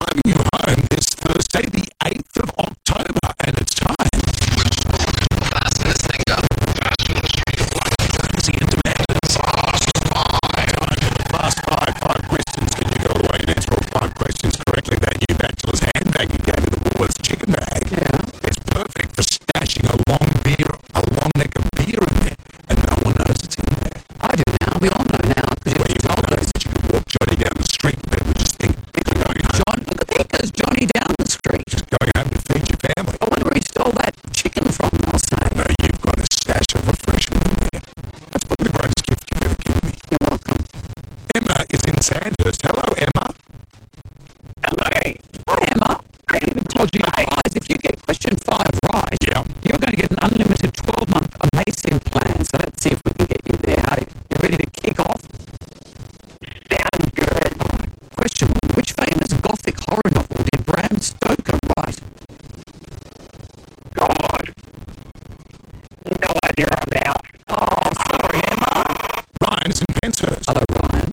driving you home this Thursday, the 8th of October, and it's time. Fasten this thing up. Easy and demanders. Fast five. 5 questions. Can you go away and answer all 5 questions correctly? That new bachelor's handbag you gave to the Woolworths chicken bag. Yeah. It's perfect for stashing a long neck of beer in there, and no one knows it's in there. I do now. We all know now. Well, you all know that you can walk Johnny down the street, and people just think, going home. There goes Johnny down the street. Just going home to feed your family. I wonder where he stole that chicken from, they'll say. No, you've got a stash of refreshment in there. That's probably the greatest gift you've ever given me. You're welcome. Emma is in Sandhurst. Hello, Emma. Hello. Hi, Emma. Guys, if you get question 5 right, you're going to get an unlimited 12-month amazing plan. So let's see if we can get you there. Hey, you ready to kick off? Sounds good. Question 1. Which famous Gothic horror novel did Bram Stoker write? God. No idea about. Oh, sorry, Emma. Ryan is in